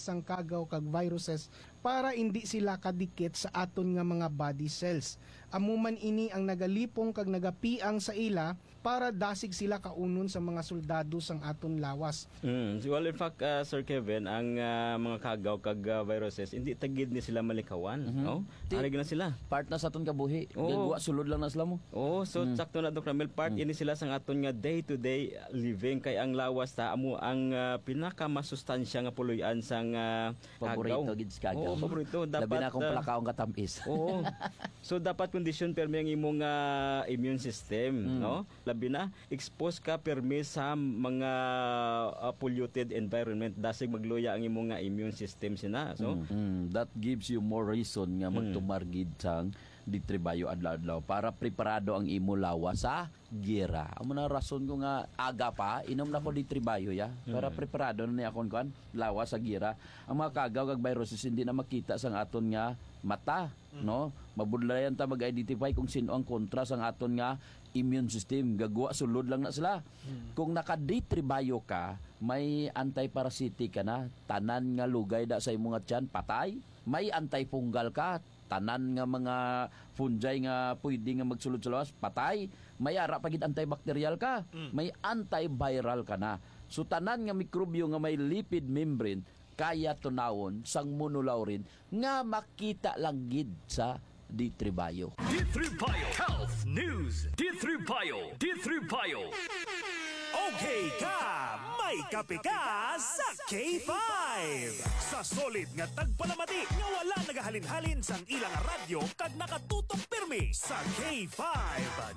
sang kagaw kag viruses para hindi sila kadikit sa aton nga mga body cells. Amuman ini ang nagalipong kag nagapiang sa ila para dasig sila kaunon sa mga soldado sang aton lawas. Well, in fact, Sir Kevin, ang mga kagaw kag viruses, hindi tagid ni sila malikawan. No? Arig na sila. Part na sa aton kabuhi. Oo. Gagwa, sulod lang na sila mo. So sakto na Dr. Ramil, part ini sila sang aton nga day-to-day living kay ang lawas ta amo ang pinakamasustansya nga puloy-an sang Paborito kagaw. gid sa kagaw. Oo, paborito. Labi Dapat na akong palakaong katamis. Oo. So dapat kondisyon permi ang imong immune system, no? Labi na expose ka permi sa mga polluted environment dasig magluya ang imong immune system sina. So That gives you more reason nga magtumargid sang ditribayo adlaw-adlaw para preparado ang imo lawa sa gira. Amo na rason ko nga aga pa inom na ko ditribayo ya para preparado na ni akon kuan lawa sa gira. Ang mga kagaw kag viruses hindi na makita sang aton nga mata, no? Mabudlayan ta mag-identify kung sino ang kontra sang aton nga immune system. Gagwa sulod lang na sila. Kung naka-ditribayo ka, may anti-parasitic ka na, tanan nga lugay da sa imong tiyan patay. May antifungal ka, tanan nga mga fungi nga pwede nga magsulod sa lawas, patay. May ara pagid antibacterial ka, may antiviral ka na. So tanan nga mikrobyo nga may lipid membrane kaya tunawon sang monolaurin nga makita lang gid sa ditribayo. Ditribayo Health News. Ditribayo. Okay ka, may kape ka sa K5. Sa solid nga tagpalamati nga wala nagahalin-halin sang ilang radyo kag nakatutok pirmi sa K5.